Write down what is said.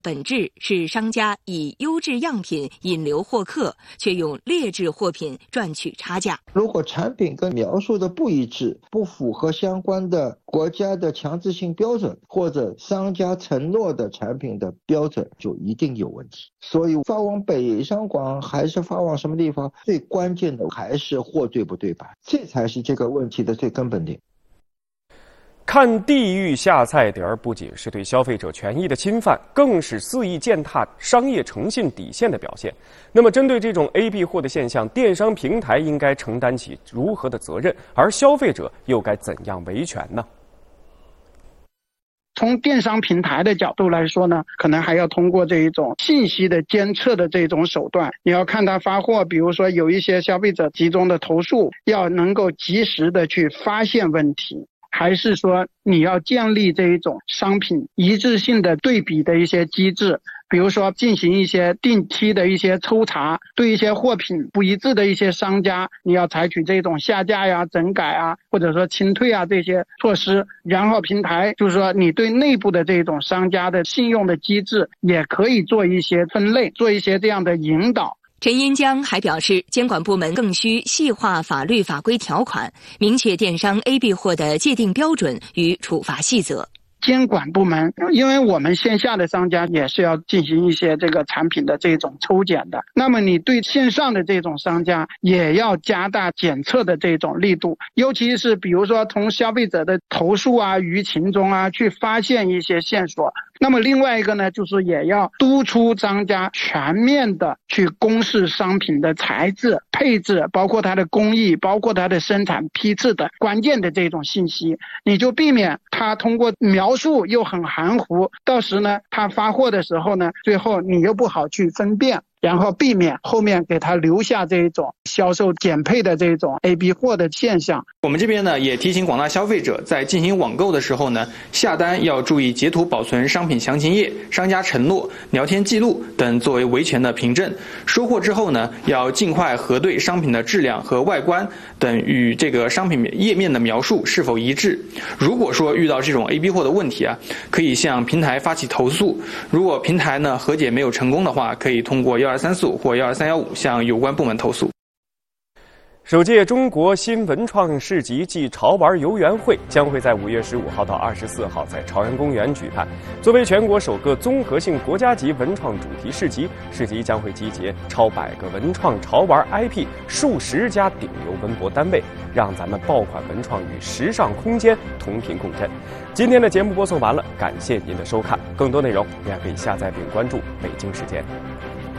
本质是商家以优质样品引流获客，却用劣质货品赚取差价。 如果产品跟描述的不一致，不符合相关的国家的强制性标准，或者商家承诺的产品的标准，就一定有问题。所以发往北上广还是发往什么地方，最关键的还是货对不对版，这才是这个问题的最根本点。 看地域下菜碟儿，不仅是对消费者权益的侵犯，更是肆意践踏商业诚信底线的表现。那么，针对这种 AB 货的现象，电商平台应该承担起如何的责任，而消费者又该怎样维权呢？ 从电商平台的角度来说呢，可能还要通过这一种信息的监测的这种手段，你要看他发货，比如说有一些消费者集中的投诉，要能够及时的去发现问题。还是说你要建立这一种商品一致性的对比的一些机制，比如说进行一些定期的一些抽查，对一些货品不一致的一些商家，你要采取这种下架呀、整改啊，或者说清退啊这些措施。然后平台就是说你对内部的这种商家的信用的机制也可以做一些分类，做一些这样的引导。 陈荫江还表示，监管部门更需细化法律法规条款，明确电商 AB 货的界定标准与处罚细则。 监管部门，因为我们线下的商家也是要进行一些这个产品的这种抽检的，那么你对线上的这种商家也要加大检测的这种力度，尤其是比如说从消费者的投诉啊、舆情中啊去发现一些线索。那么另外一个呢，就是也要督促商家全面的去公示商品的材质、配置，包括它的工艺，包括它的生产批次的关键的这种信息，你就避免它通过描述又很含糊，到时呢他发货的时候呢，最后你又不好去分辨，然后避免后面给他留下这种销售减配的这种 AB 货的现象。 我们这边呢也提醒广大消费者，在进行网购的时候呢，下单要注意截图保存商品详情页、商家承诺、聊天记录等作为维权的凭证。收货之后呢，要尽快核对商品的质量和外观等与这个商品页面的描述是否一致。如果说遇到这种 AB 货的问题啊，可以向平台发起投诉。如果平台呢和解没有成功的话，可以通过12345或12315向有关部门投诉。 首届中国新文创市集暨潮玩游园会将会在5月15号到24号在朝阳公园举办。作为全国首个综合性国家级文创主题市集，市集将会集结超100个文创潮玩 IP， 数十家顶流文博单位，让咱们爆款文创与时尚空间同频共振。今天的节目播送完了，感谢您的收看。更多内容您还可以下载并关注北京时间。